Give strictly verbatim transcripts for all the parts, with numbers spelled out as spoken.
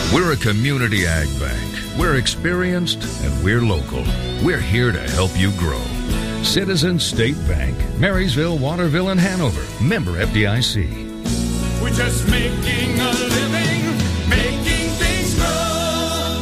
We're a community ag bank. We're experienced and we're local. We're here to help you grow. Citizens State Bank, Marysville, Waterville, and Hanover. Member F D I C. We're just making a living, making things grow.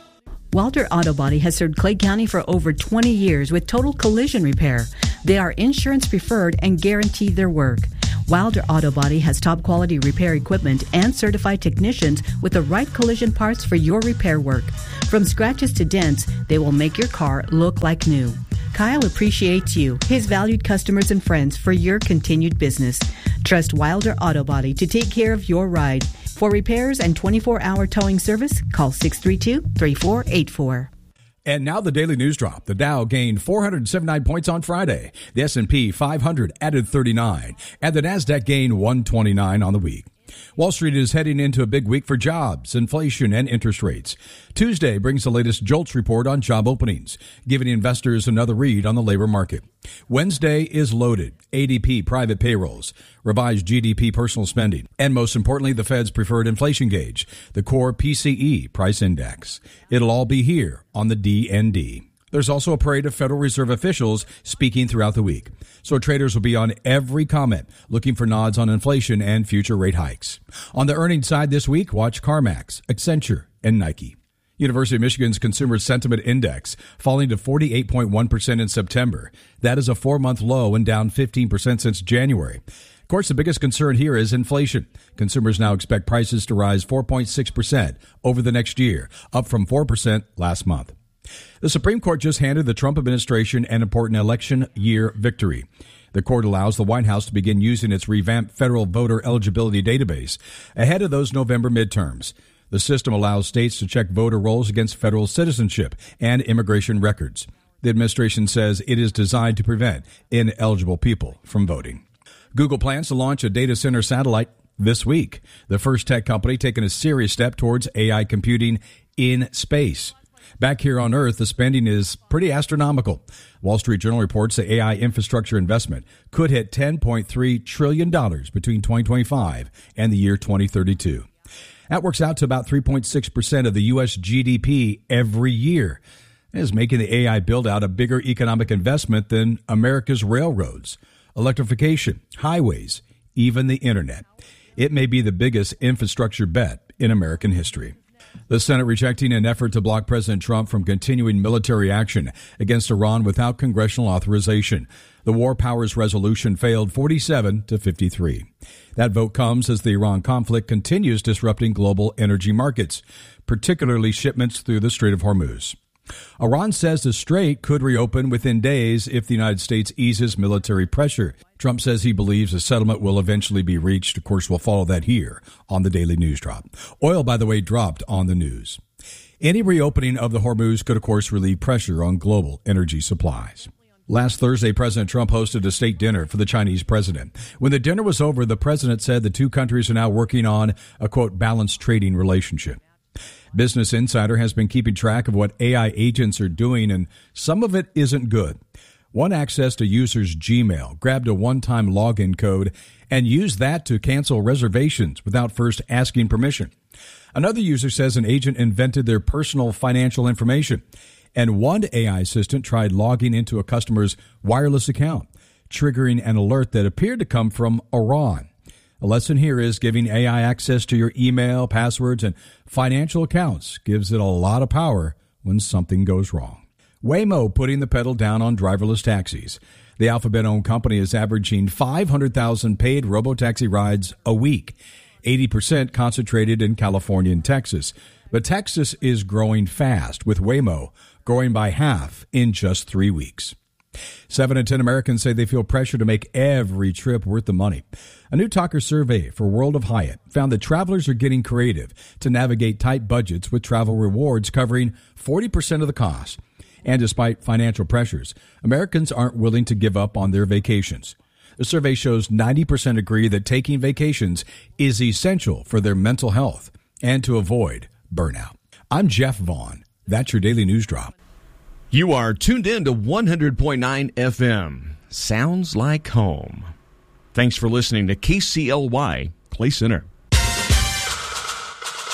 Walter Auto Body has served Clay County for over twenty years with total collision repair. They are insurance preferred and guarantee their work. Wilder Auto Body has top quality repair equipment and certified technicians with the right collision parts for your repair work. From scratches to dents, they will make your car look like new. Kyle appreciates you, his valued customers and friends, for your continued business. Trust Wilder Auto Body to take care of your ride. For repairs and twenty-four hour towing service, call six three two, three four eight four. And now the Daily News Drop. The Dow gained four hundred seventy-nine points on Friday. The S and P five hundred added thirty-nine. And the NASDAQ gained one twenty-nine on the week. Wall Street is heading into a big week for jobs, inflation, and interest rates. Tuesday brings the latest JOLTS report on job openings, giving investors another read on the labor market. Wednesday is loaded. A D P private payrolls, revised G D P personal spending, and most importantly, the Fed's preferred inflation gauge, the core P C E price index. It'll all be here on the D N D. There's also a parade of Federal Reserve officials speaking throughout the week. So traders will be on every comment, looking for nods on inflation and future rate hikes. On the earnings side this week, watch CarMax, Accenture, and Nike. University of Michigan's Consumer Sentiment Index falling to forty-eight point one percent in September. That is a four-month low and down fifteen percent since January. Of course, the biggest concern here is inflation. Consumers now expect prices to rise four point six percent over the next year, up from four percent last month. The Supreme Court just handed the Trump administration an important election year victory. The court allows the White House to begin using its revamped federal voter eligibility database ahead of those November midterms. The system allows states to check voter rolls against federal citizenship and immigration records. The administration says it is designed to prevent ineligible people from voting. Google plans to launch a data center satellite this week, the first tech company taking a serious step towards A I computing in space. Back here on Earth, the spending is pretty astronomical. Wall Street Journal reports the A I infrastructure investment could hit ten point three trillion dollars between twenty twenty-five and the year twenty thirty-two. That works out to about three point six percent of the U S G D P every year. It is making the A I build-out a bigger economic investment than America's railroads, electrification, highways, even the internet. It may be the biggest infrastructure bet in American history. The Senate rejecting an effort to block President Trump from continuing military action against Iran without congressional authorization. The War Powers Resolution failed forty-seven to fifty-three. That vote comes as the Iran conflict continues disrupting global energy markets, particularly shipments through the Strait of Hormuz. Iran says the strait could reopen within days if the United States eases military pressure. Trump says he believes a settlement will eventually be reached. Of course, we'll follow that here on the Daily News Drop. Oil, by the way, dropped on the news. Any reopening of the Hormuz could, of course, relieve pressure on global energy supplies. Last Thursday, President Trump hosted a state dinner for the Chinese president. When the dinner was over, the president said the two countries are now working on a, quote, balanced trading relationship. Business Insider has been keeping track of what A I agents are doing, and some of it isn't good. One accessed a user's Gmail, grabbed a one-time login code, and used that to cancel reservations without first asking permission. Another user says an agent invented their personal financial information, and one A I assistant tried logging into a customer's wireless account, triggering an alert that appeared to come from Iran. The lesson here is giving A I access to your email, passwords, and financial accounts gives it a lot of power when something goes wrong. Waymo putting the pedal down on driverless taxis. The Alphabet-owned company is averaging five hundred thousand paid robotaxi rides a week, eighty percent concentrated in California and Texas. But Texas is growing fast, with Waymo growing by half in just three weeks. Seven in ten Americans say they feel pressure to make every trip worth the money. A new Talker survey for World of Hyatt found that travelers are getting creative to navigate tight budgets with travel rewards covering forty percent of the cost. And despite financial pressures, Americans aren't willing to give up on their vacations. The survey shows ninety percent agree that taking vacations is essential for their mental health and to avoid burnout. I'm Jeff Vaughn. That's your Daily News Drop. You are tuned in to one hundred point nine F M. Sounds like home. Thanks for listening to K C L Y Clay Center.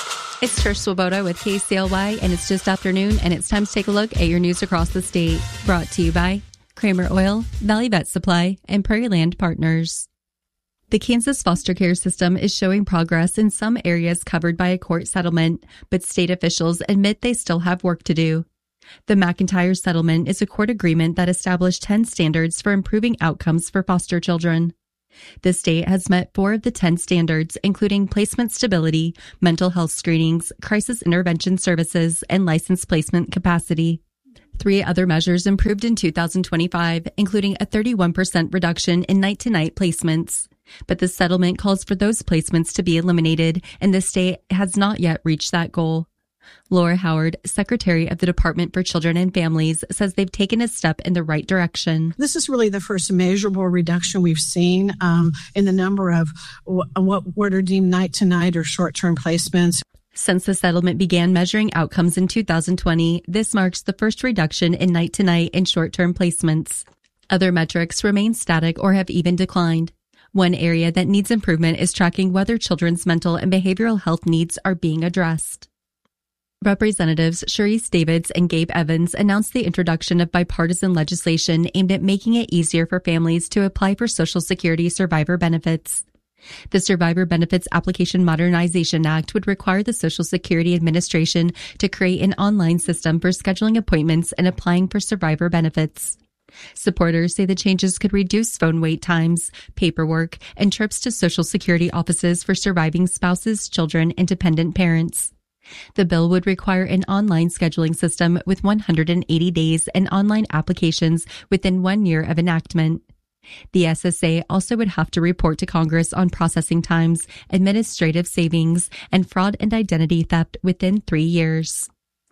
It's Trish Swoboda with K C L Y, and it's just afternoon, and it's time to take a look at your news across the state. Brought to you by Kramer Oil, Valley Vet Supply, and Prairie Land Partners. The Kansas foster care system is showing progress in some areas covered by a court settlement, but state officials admit they still have work to do. The McIntyre settlement is a court agreement that established ten standards for improving outcomes for foster children. The state has met four of the ten standards, including placement stability, mental health screenings, crisis intervention services, and license placement capacity. Three other measures improved in two thousand twenty-five, including a thirty-one percent reduction in night-to-night placements. But the settlement calls for those placements to be eliminated, and the state has not yet reached that goal. Laura Howard, Secretary of the Department for Children and Families, says they've taken a step in the right direction. This is really the first measurable reduction we've seen um, in the number of w- what what are deemed night-to-night or short-term placements. Since the settlement began measuring outcomes in two thousand twenty, this marks the first reduction in night-to-night and short-term placements. Other metrics remain static or have even declined. One area that needs improvement is tracking whether children's mental and behavioral health needs are being addressed. Representatives Sharice Davids and Gabe Evans announced the introduction of bipartisan legislation aimed at making it easier for families to apply for Social Security survivor benefits. The Survivor Benefits Application Modernization Act would require the Social Security Administration to create an online system for scheduling appointments and applying for survivor benefits. Supporters say the changes could reduce phone wait times, paperwork, and trips to Social Security offices for surviving spouses, children, and dependent parents. The bill would require an online scheduling system with one hundred eighty days and online applications within one year of enactment. The S S A also would have to report to Congress on processing times, administrative savings, and fraud and identity theft within three years.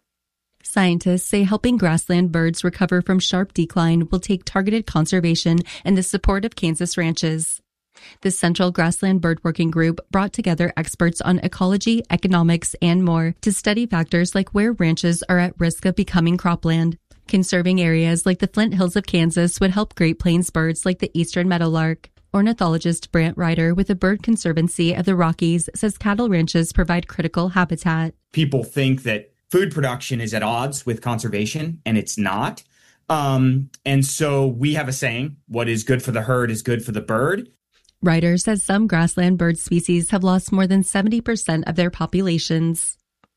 Scientists say helping grassland birds recover from sharp decline will take targeted conservation and the support of Kansas ranches. The Central Grassland Bird Working Group brought together experts on ecology, economics, and more to study factors like where ranches are at risk of becoming cropland. Conserving areas like the Flint Hills of Kansas would help Great Plains birds like the eastern meadowlark. Ornithologist Brant Ryder with the Bird Conservancy of the Rockies says cattle ranches provide critical habitat. People think that food production is at odds with conservation, and it's not. Um, and so we have a saying, what is good for the herd is good for the bird. Ryder says some grassland bird species have lost more than seventy percent of their populations.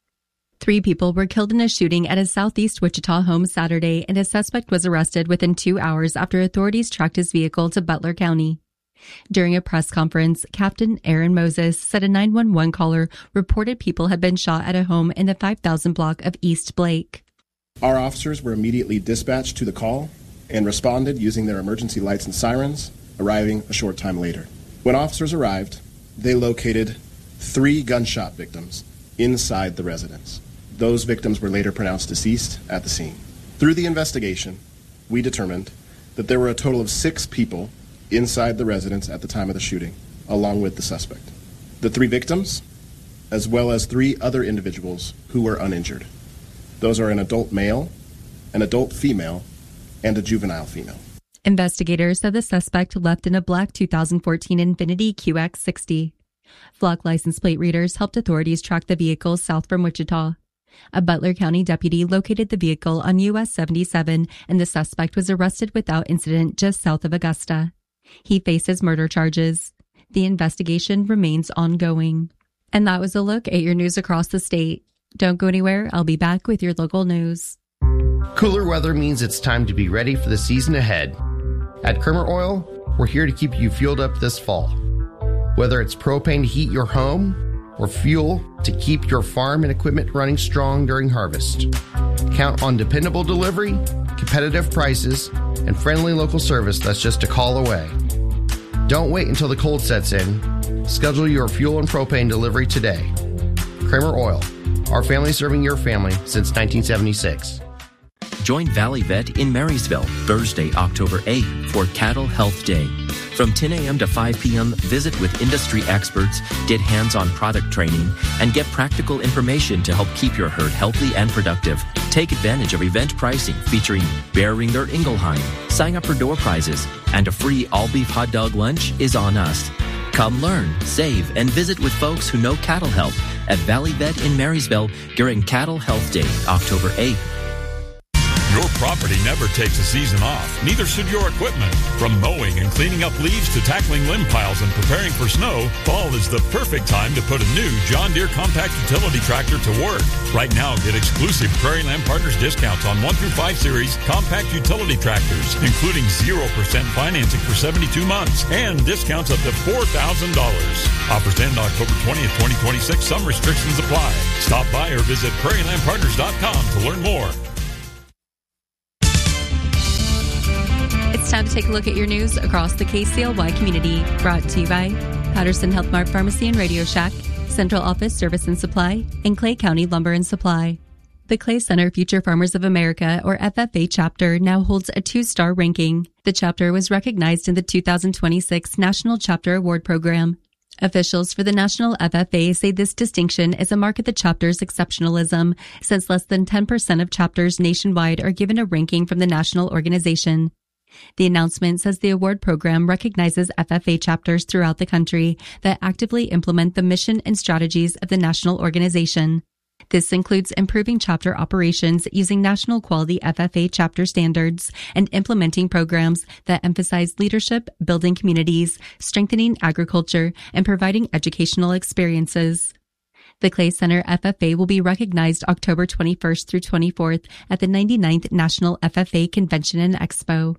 Three people were killed in a shooting at a southeast Wichita home Saturday, and a suspect was arrested within two hours after authorities tracked his vehicle to Butler County. During a press conference, Captain Aaron Moses said a nine one one caller reported people had been shot at a home in the five thousand block of East Blake. Our officers were immediately dispatched to the call and responded using their emergency lights and sirens, arriving a short time later. When officers arrived, they located three gunshot victims inside the residence. Those victims were later pronounced deceased at the scene. Through the investigation, we determined that there were a total of six people inside the residence at the time of the shooting, along with the suspect. The three victims, as well as three other individuals who were uninjured. Those are an adult male, an adult female, and a juvenile female. Investigators said the suspect left in a black two thousand fourteen Infiniti Q X sixty. Flock license plate readers helped authorities track the vehicle south from Wichita. A Butler County deputy located the vehicle on U S seventy-seven, and the suspect was arrested without incident just south of Augusta. He faces murder charges. The investigation remains ongoing. And that was a look at your news across the state. Don't go anywhere. I'll be back with your local news. Cooler weather means it's time to be ready for the season ahead. At Kramer Oil, we're here to keep you fueled up this fall. Whether it's propane to heat your home or fuel to keep your farm and equipment running strong during harvest. Count on dependable delivery, competitive prices, and friendly local service that's just a call away. Don't wait until the cold sets in. Schedule your fuel and propane delivery today. Kramer Oil, our family serving your family since nineteen seventy-six. Join Valley Vet in Marysville Thursday, October eighth for Cattle Health Day. From ten a.m. to five p.m., visit with industry experts, get hands-on product training, and get practical information to help keep your herd healthy and productive. Take advantage of event pricing featuring Bear Ringer Ingelheim. Sign up for door prizes, and a free all-beef hot dog lunch is on us. Come learn, save, and visit with folks who know cattle health at Valley Vet in Marysville during Cattle Health Day, October eighth. Your property never takes a season off, neither should your equipment. From mowing and cleaning up leaves to tackling limb piles and preparing for snow, fall is the perfect time to put a new John Deere compact utility tractor to work. Right now, get exclusive Prairie Land Partners discounts on one through five series compact utility tractors, including zero percent financing for seventy-two months and discounts up to four thousand dollars. Offers end October twentieth, twenty twenty-six. Some restrictions apply. Stop by or visit prairie land partners dot com to learn more. It's time to take a look at your news across the K C L Y community. Brought to you by Patterson Health Mart Pharmacy and Radio Shack, Central Office Service and Supply, and Clay County Lumber and Supply. The Clay Center Future Farmers of America, or F F A chapter, now holds a two-star ranking. The chapter was recognized in the two thousand twenty-six National Chapter Award Program. Officials for the National F F A say this distinction is a mark of the chapter's exceptionalism, since less than ten percent of chapters nationwide are given a ranking from the national organization. The announcement says the award program recognizes F F A chapters throughout the country that actively implement the mission and strategies of the national organization. This includes improving chapter operations using national quality F F A chapter standards and implementing programs that emphasize leadership, building communities, strengthening agriculture, and providing educational experiences. The Clay Center F F A will be recognized October twenty-first through twenty-fourth at the ninety-ninth National F F A Convention and Expo.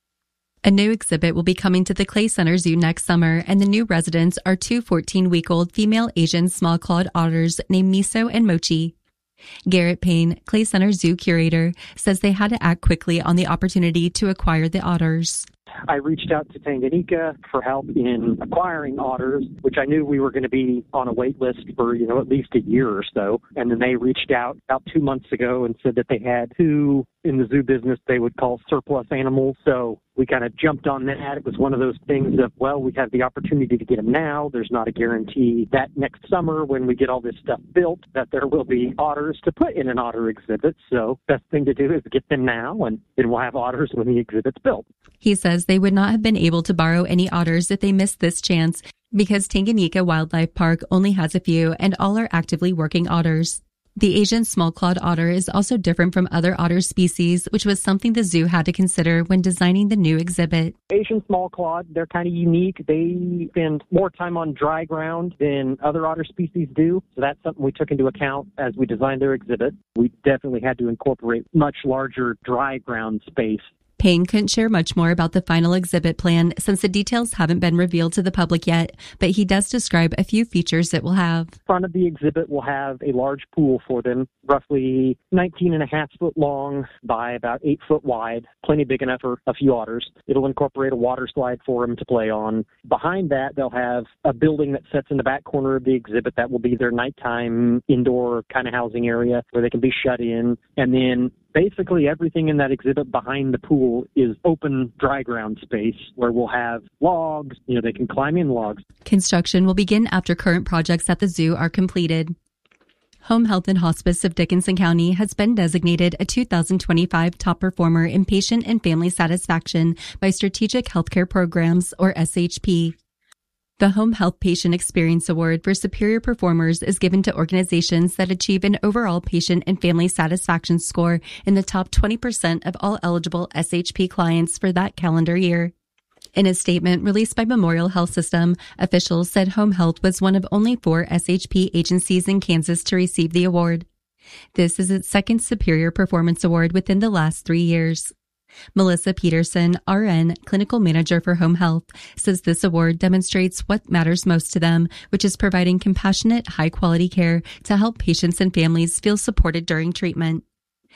A new exhibit will be coming to the Clay Center Zoo next summer, and the new residents are two fourteen-week-old female Asian small-clawed otters named Miso and Mochi. Garrett Payne, Clay Center Zoo curator, says they had to act quickly on the opportunity to acquire the otters. I reached out to Tanganyika for help in acquiring otters, which I knew we were going to be on a wait list for, you know, at least a year or so. And then they reached out about two months ago and said that they had two in the zoo business they would call surplus animals. So we kind of jumped on that. It was one of those things of, well, we have the opportunity to get them now. There's not a guarantee that next summer when we get all this stuff built that there will be otters to put in an otter exhibit. So best thing to do is get them now, and then we'll have otters when the exhibit's built. He says they would not have been able to borrow any otters if they missed this chance because Tanganyika Wildlife Park only has a few and all are actively working otters. The Asian small-clawed otter is also different from other otter species, which was something the zoo had to consider when designing the new exhibit. Asian small-clawed, they're kind of unique. They spend more time on dry ground than other otter species do, so that's something we took into account as we designed their exhibit. We definitely had to incorporate much larger dry ground space. Payne couldn't share much more about the final exhibit plan since the details haven't been revealed to the public yet, but he does describe a few features it will have. Front of the exhibit will have a large pool for them, roughly nineteen and a half foot long by about eight foot wide, plenty big enough for a few otters. It'll incorporate a water slide for them to play on. Behind that, they'll have a building that sits in the back corner of the exhibit that will be their nighttime indoor kind of housing area where they can be shut in. And then basically everything in that exhibit behind the pool is open dry ground space where we'll have logs, you know, they can climb in logs. Construction will begin after current projects at the zoo are completed. Home Health and Hospice of Dickinson County has been designated a two thousand twenty-five top performer in patient and family satisfaction by Strategic Healthcare Programs, or S H P. The Home Health Patient Experience Award for superior performers is given to organizations that achieve an overall patient and family satisfaction score in the top twenty percent of all eligible S H P clients for that calendar year. In a statement released by Memorial Health System, officials said Home Health was one of only four S H P agencies in Kansas to receive the award. This is its second Superior Performance Award within the last three years. Melissa Peterson, R N, Clinical Manager for Home Health, says this award demonstrates what matters most to them, which is providing compassionate, high-quality care to help patients and families feel supported during treatment.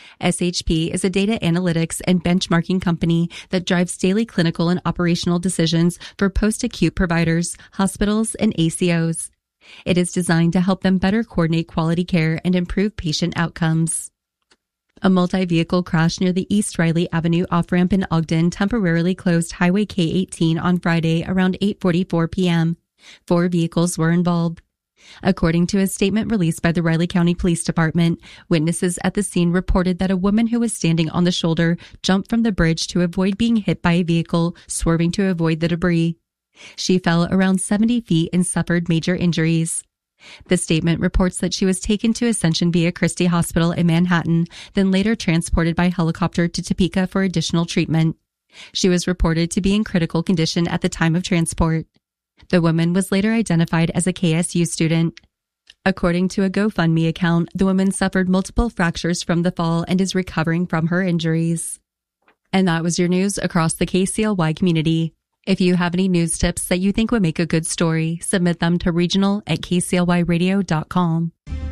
S H P is a data analytics and benchmarking company that drives daily clinical and operational decisions for post-acute providers, hospitals, and A C Os. It is designed to help them better coordinate quality care and improve patient outcomes. A multi-vehicle crash near the East Riley Avenue off-ramp in Ogden temporarily closed Highway K eighteen on Friday around eight forty-four p.m. Four vehicles were involved. According to a statement released by the Riley County Police Department, witnesses at the scene reported that a woman who was standing on the shoulder jumped from the bridge to avoid being hit by a vehicle, swerving to avoid the debris. She fell around seventy feet and suffered major injuries. The statement reports that she was taken to Ascension Via Christi Hospital in Manhattan, then later transported by helicopter to Topeka for additional treatment. She was reported to be in critical condition at the time of transport. The woman was later identified as a K S U student. According to a GoFundMe account, the woman suffered multiple fractures from the fall and is recovering from her injuries. And that was your news across the K C L Y community. If you have any news tips that you think would make a good story, submit them to regional at k c l y radio dot com.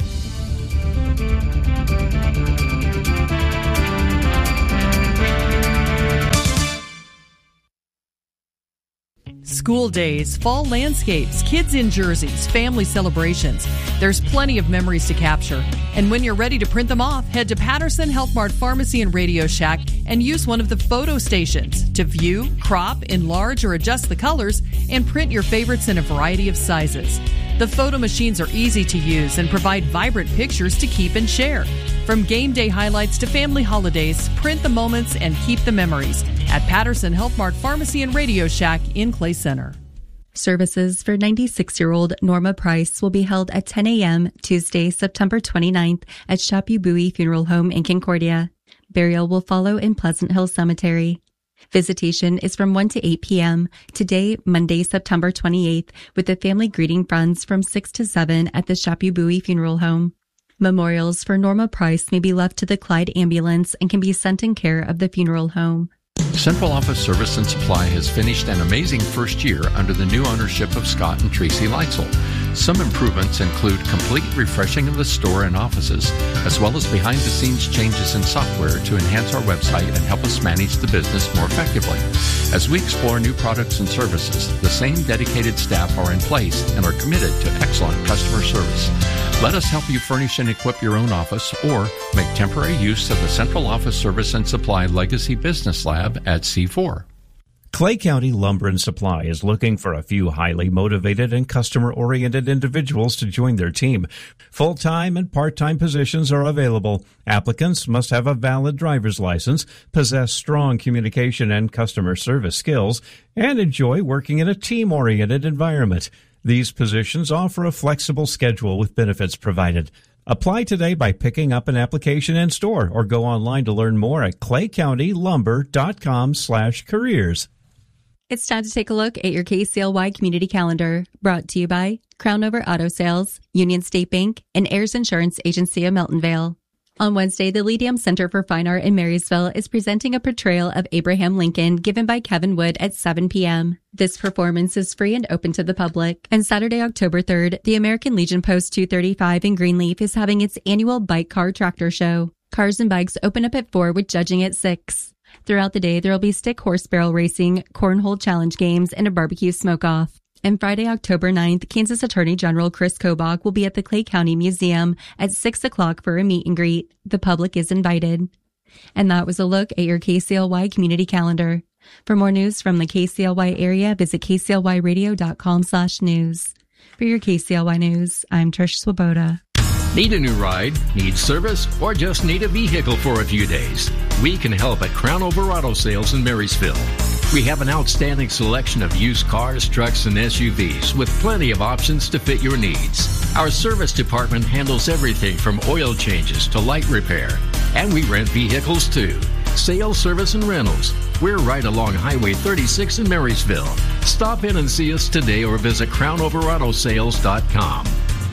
School days, fall landscapes, kids in jerseys, family celebrations. There's plenty of memories to capture. And when you're ready to print them off, head to Patterson Health Mart Pharmacy and Radio Shack and use one of the photo stations to view, crop, enlarge, or adjust the colors and print your favorites in a variety of sizes. The photo machines are easy to use and provide vibrant pictures to keep and share. From game day highlights to family holidays, print the moments and keep the memories at Patterson Health Mart Pharmacy and Radio Shack in Clay Center. Services for ninety-six-year-old Norma Price will be held at ten a.m. Tuesday, September twenty-ninth at Chapu-Bowie Funeral Home in Concordia. Burial will follow in Pleasant Hill Cemetery. Visitation is from one to eight p.m. today, Monday, September twenty-eighth, with the family greeting friends from six to seven at the Chapu-Bowie Funeral Home. Memorials for Norma Price may be left to the Clyde Ambulance and can be sent in care of the funeral home. Central Office Service and Supply has finished an amazing first year under the new ownership of Scott and Tracy Leitzel. Some improvements include complete refreshing of the store and offices, as well as behind-the-scenes changes in software to enhance our website and help us manage the business more effectively. As we explore new products and services, the same dedicated staff are in place and are committed to excellent customer service. Let us help you furnish and equip your own office or make temporary use of the Central Office Service and Supply Legacy Business Lab at C four. Clay County Lumber and Supply is looking for a few highly motivated and customer-oriented individuals to join their team. Full-time and part-time positions are available. Applicants must have a valid driver's license, possess strong communication and customer service skills, and enjoy working in a team-oriented environment. These positions offer a flexible schedule with benefits provided. Apply today by picking up an application in store or go online to learn more at clay county lumber dot com slash careers. It's time to take a look at your K C L Y community calendar, brought to you by Crown Over Auto Sales, Union State Bank, and Ayers Insurance Agency of Meltonvale. On Wednesday, the Lydium Center for Fine Art in Marysville is presenting a portrayal of Abraham Lincoln given by Kevin Wood at seven p.m. This performance is free and open to the public. And Saturday, October third, the American Legion Post two thirty-five in Greenleaf is having its annual Bike Car Tractor Show. Cars and bikes open up at four with judging at six. Throughout the day, there will be stick horse barrel racing, cornhole challenge games, and a barbecue smoke-off. And Friday, October ninth, Kansas Attorney General Chris Kobach will be at the Clay County Museum at six o'clock for a meet and greet. The public is invited. And that was a look at your K C L Y community calendar. For more news from the K C L Y area, visit k c l y radio dot com slash news. For your K C L Y News, I'm Trish Swoboda. Need a new ride? Need service? Or just need a vehicle for a few days? We can help at Crown Over Auto Sales in Marysville. We have an outstanding selection of used cars, trucks, and S U Vs with plenty of options to fit your needs. Our service department handles everything from oil changes to light repair. And we rent vehicles too. Sales, service, and rentals. We're right along Highway thirty-six in Marysville. Stop in and see us today or visit crown over auto sales dot com.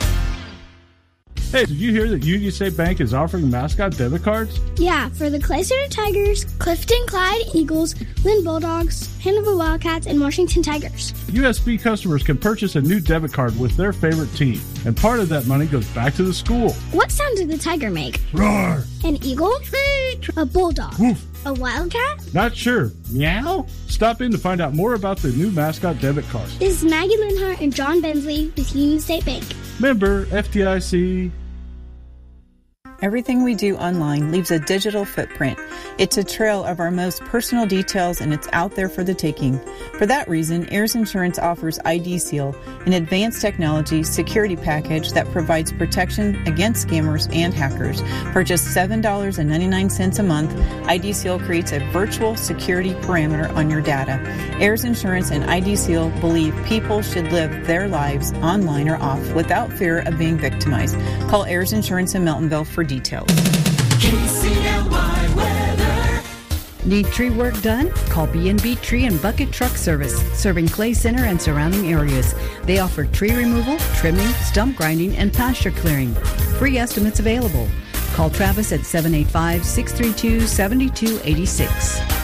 Hey, did you hear that Union State Bank is offering mascot debit cards? Yeah, for the Clay Center Tigers, Clifton Clyde Eagles, Lynn Bulldogs, Hanover Wildcats, and Washington Tigers. U S B customers can purchase a new debit card with their favorite team, and part of that money goes back to the school. What sound did the tiger make? Roar! An eagle? A bulldog? Woof! A wildcat? Not sure. Meow? Stop in to find out more about the new mascot debit card. This is Maggie Linhart and John Bensley with Union State Bank. Member F D I C. Everything we do online leaves a digital footprint. It's a trail of our most personal details, and it's out there for the taking. For that reason, Ayers Insurance offers I D Seal, an advanced technology security package that provides protection against scammers and hackers. For just seven dollars and ninety-nine cents a month, I D Seal creates a virtual security parameter on your data. Ayers Insurance and I D Seal believe people should live their lives online or off without fear of being victimized. Call Ayers Insurance in Meltonville for details. K C L Y weather. Need tree work done? Call B and B Tree and Bucket Truck Service, serving Clay Center and surrounding areas. They offer tree removal, trimming, stump grinding, and pasture clearing. Free estimates available. Call Travis at seven eight five, six three two, seven two eight six.